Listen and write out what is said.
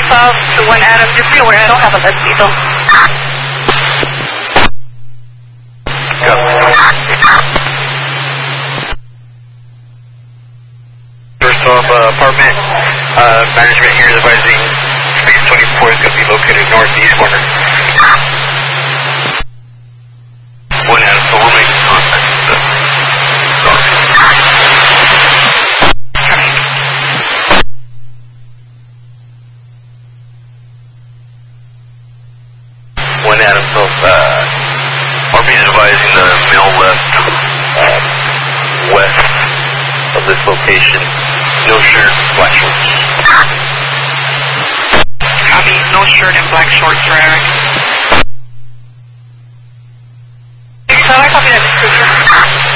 South to 1 Adam. Just be aware, I don't have a list either. Go. First off, apartment management here is advising space 24 is going to be located northeast corner. 1 Adam, so we'll make contact. Adam, so RP is advising the male left west of this location. No shirt, black shorts. Copy, no shirt and black shorts for Eric. So I copy